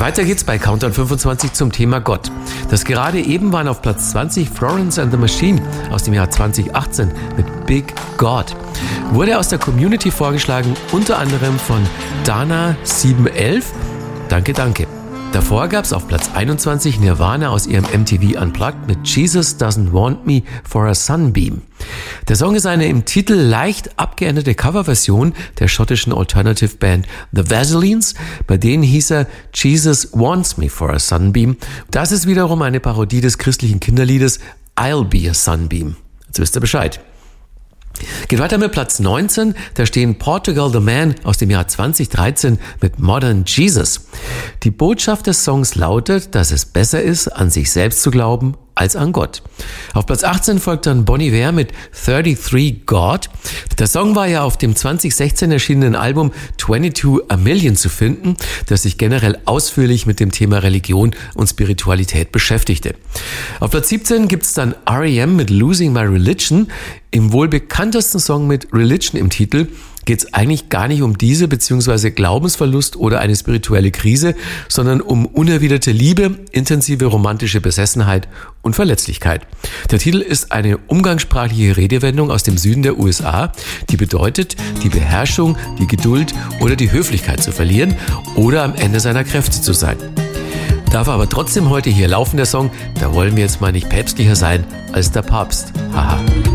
Weiter geht's bei Countdown 25 zum Thema Gott. Das gerade eben waren auf Platz 20 Florence and the Machine aus dem Jahr 2018 mit Big God. Wurde aus der Community vorgeschlagen, unter anderem von Dana711. Danke, danke. Davor gab's auf Platz 21 Nirvana aus ihrem MTV Unplugged mit Jesus Doesn't Want Me for a Sunbeam. Der Song ist eine im Titel leicht abgeänderte Coverversion der schottischen Alternative Band The Vaselines. Bei denen hieß er Jesus Wants Me for a Sunbeam. Das ist wiederum eine Parodie des christlichen Kinderliedes I'll Be a Sunbeam. Jetzt wisst ihr Bescheid. Geht weiter mit Platz 19, da stehen Portugal the Man aus dem Jahr 2013 mit Modern Jesus. Die Botschaft des Songs lautet, dass es besser ist, an sich selbst zu glauben, als an Gott. Auf Platz 18 folgt dann Bon Iver mit 33 God. Der Song war ja auf dem 2016 erschienenen Album 22 a Million zu finden, das sich generell ausführlich mit dem Thema Religion und Spiritualität beschäftigte. Auf Platz 17 gibt's dann R.E.M. mit Losing My Religion. Im wohl bekanntesten Song mit Religion im Titel geht es eigentlich gar nicht um diese bzw. Glaubensverlust oder eine spirituelle Krise, sondern um unerwiderte Liebe, intensive romantische Besessenheit und Verletzlichkeit. Der Titel ist eine umgangssprachliche Redewendung aus dem Süden der USA, die bedeutet, die Beherrschung, die Geduld oder die Höflichkeit zu verlieren oder am Ende seiner Kräfte zu sein. Darf aber trotzdem heute hier laufen, der Song, da wollen wir jetzt mal nicht päpstlicher sein als der Papst. Haha.